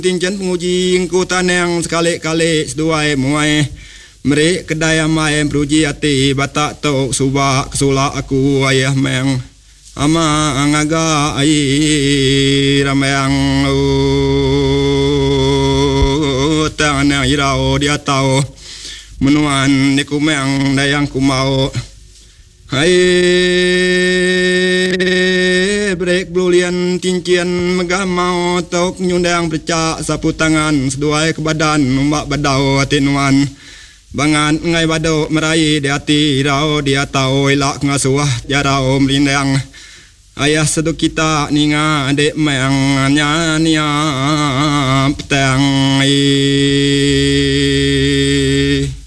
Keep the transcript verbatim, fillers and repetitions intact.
Tingjan penguji ku tanang sekali-kali seduai muai Merik kedai amai beruji hati batak tok subak kesulak aku ayah meng Ama ngaga ai ramayang utang nang irau dia tahu Menuan ni kumeng dayang kumau Hai brek blulian tincian megah mau tok nyundang bercak sapu tangan seduai ke badan umbak badau atinuan bangan ngai badau merai di hati rau dia tahu ilak ngasuah jarau melindang ayah seduk kita ninga adik meang nyanyi petang